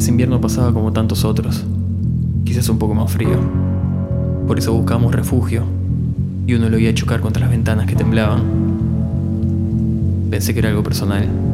Ese invierno pasaba como tantos otros, quizás un poco más frío. Por eso buscábamos refugio, y uno lo oía chocar contra las ventanas que temblaban. Pensé que era algo personal,